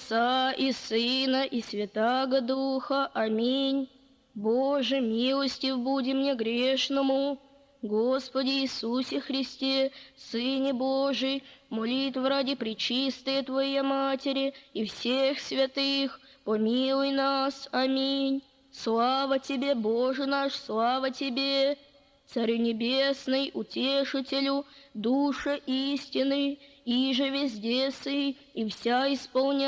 Отца и Сына и Святаго Духа. Аминь. Боже, милостив буди мне грешному. Господи Иисусе Христе, Сыне Божий, молитва ради пречистой Твоей Матери и всех святых, помилуй нас. Аминь. Слава Тебе, Боже наш, слава Тебе, Царю Небесный, Утешителю, Душа истины, иже везде сы, и вся исполняй